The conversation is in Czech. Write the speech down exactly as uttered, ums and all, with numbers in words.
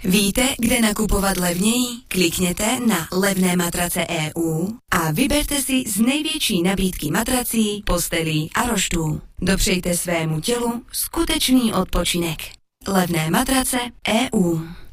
Víte, kde nakupovat levněji? Klikněte na levné matrace tečka e u a vyberte si z největší nabídky matrací, postelí a roštů. Dopřejte svému tělu skutečný odpočinek. Levné matrace tečka e u